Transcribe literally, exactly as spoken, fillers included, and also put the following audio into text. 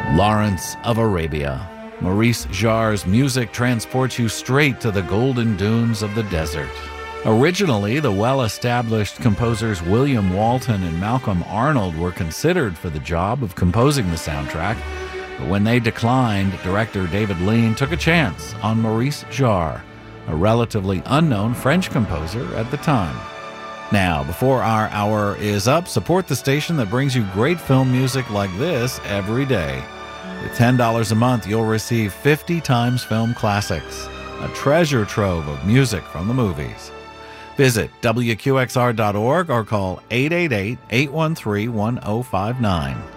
Lawrence of Arabia. Maurice Jarre's music transports you straight to the golden dunes of the desert. Originally, the well-established composers William Walton and Malcolm Arnold were considered for the job of composing the soundtrack, but when they declined, director David Lean took a chance on Maurice Jarre, a relatively unknown French composer at the time. Now, before our hour is up, support the station that brings you great film music like this every day. With ten dollars a month, you'll receive fifty times film classics, a treasure trove of music from the movies. Visit W Q X R dot org or call eight eight eight, eight one three, one zero five nine.